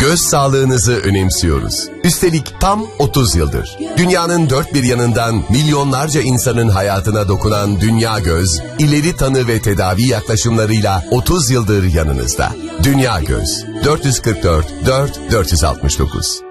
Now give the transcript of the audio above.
Göz sağlığınızı önemsiyoruz. Üstelik tam 30 yıldır. Dünyanın dört bir yanından milyonlarca insanın hayatına dokunan Dünya Göz, ileri tanı ve tedavi yaklaşımlarıyla 30 yıldır yanınızda. Dünya Göz, 444 4 469.